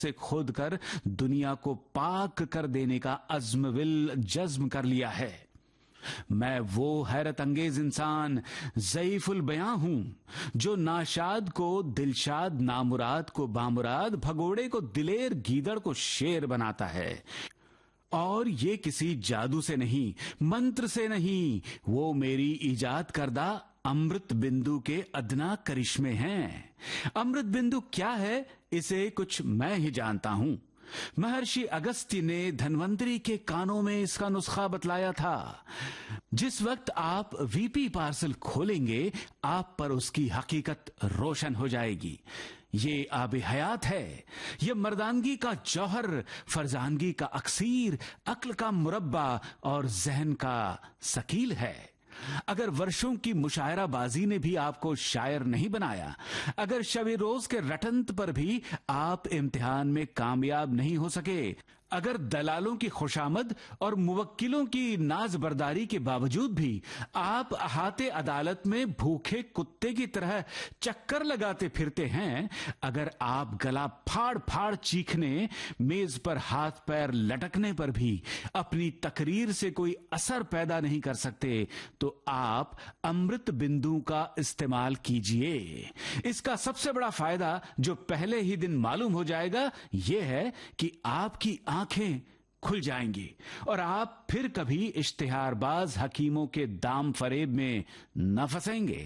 से खोद कर दुनिया को पाक कर देने का अज़्म जज्म कर लिया है। मैं वो हैरत अंगेज इंसान ज़ईफुल बयां हूं जो नाशाद को दिलशाद, नामुराद को बामुराद, भगोड़े को दिलेर, गीदड़ को शेर बनाता है। और ये किसी जादू से नहीं, मंत्र से नहीं, वो मेरी ईजाद करदा अमृत बिंदु के अदना करिश्मे हैं। अमृत बिंदु क्या है, इसे कुछ मैं ही जानता हूं। महर्षि अगस्त्य ने धन्वंतरी के कानों में इसका नुस्खा बतलाया था। जिस वक्त आप वीपी पार्सल खोलेंगे, आप पर उसकी हकीकत रोशन हो जाएगी। ये आब हयात है, ये मर्दानगी का जौहर, फरजानगी का अक्सीर, अक्ल का मुरब्बा और जहन का सकील है। अगर वर्षों की मुशायराबाजी ने भी आपको शायर नहीं बनाया, अगर शबे रोज के रटंत पर भी आप इम्तिहान में कामयाब नहीं हो सके, अगर दलालों की खुशामद और मुवक्किलों की नाजबरदारी के बावजूद भी आप अहाते अदालत में भूखे कुत्ते की तरह चक्कर लगाते फिरते हैं, अगर आप गला फाड़ फाड़ चीखने, मेज पर हाथ पैर लटकने पर भी अपनी तकरीर से कोई असर पैदा नहीं कर सकते, तो आप अमृत बिंदु का इस्तेमाल कीजिए। इसका सबसे बड़ा फायदा जो पहले ही दिन मालूम हो जाएगा, यह है कि आपकी आंखें खुल जाएंगी और आप फिर कभी इश्तिहारबाज हकीमों के दाम फरेब में न फंसेंगे।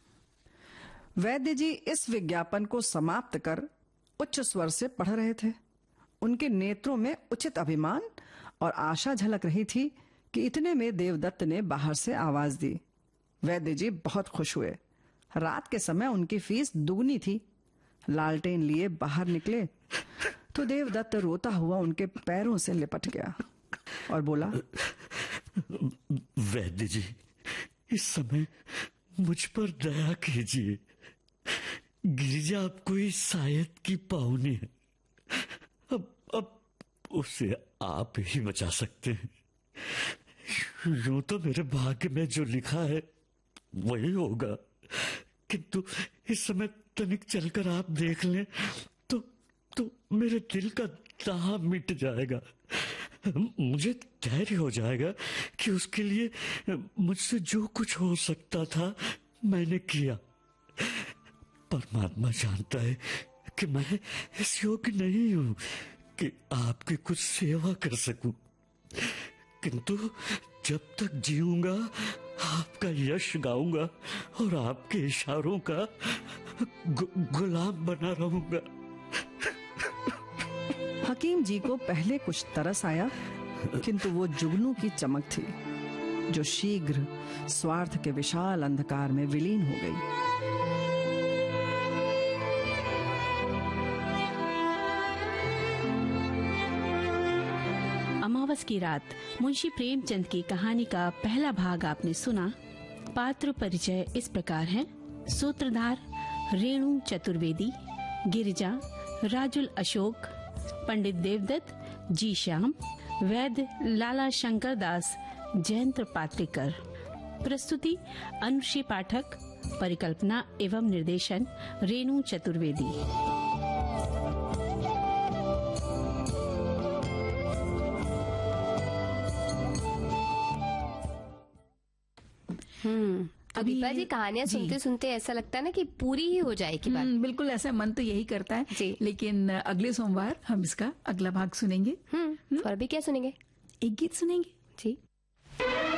वैद्य जी इस विज्ञापन को समाप्त कर उच्च स्वर से पढ़ रहे थे। उनके नेत्रों में उचित अभिमान और आशा झलक रही थी कि इतने में देवदत्त ने बाहर से आवाज दी। वैद्य जी बहुत खुश हुए। रात के समय उनकी फीस दुगनी थी। लालटेन लिए बाहर निकले तो देवदत्त रोता हुआ उनके पैरों से लिपट गया और बोला, वैद्य जी, इस समय मुझ पर दया कीजिए। गिरिजा अब कोई शायद की पाहुनी है। अब उसे आप ही बचा सकते हैं। यूं तो मेरे भाग्य में जो लिखा है वही होगा, किंतु इस समय तनिक चलकर आप देख लें तो मेरे दिल का दाह मिट जाएगा। मुझे धैर्य हो जाएगा कि उसके लिए मुझसे जो कुछ हो सकता था मैंने किया। परमात्मा जानता है कि मैं इस योग्य नहीं हूं कि आपकी कुछ सेवा कर सकूं, किंतु जब तक जीऊंगा आपका यश गाऊंगा और आपके इशारों का गुलाम बना रहूंगा। हकीम जी को पहले कुछ तरस आया, किंतु वो जुगनू की चमक थी जो शीघ्र स्वार्थ के विशाल अंधकार में विलीन हो गई। अमावस की रात मुंशी प्रेमचंद की कहानी का पहला भाग आपने सुना। पात्र परिचय इस प्रकार हैं: सूत्रधार रेणु चतुर्वेदी, गिरिजा राजुल अशोक, पंडित देवदत्त जी श्याम, वैद्य लाला शंकर दास, जयंत पात्रिकर। प्रस्तुति अनुश्री पाठक, परिकल्पना एवं निर्देशन रेणु चतुर्वेदी। अभी जी कहानियां सुनते सुनते ऐसा लगता है ना कि पूरी ही हो जाएगी बात। बिल्कुल ऐसा मन तो यही करता है जी। लेकिन अगले सोमवार हम इसका अगला भाग सुनेंगे। और भी क्या सुनेंगे? एक गीत सुनेंगे जी।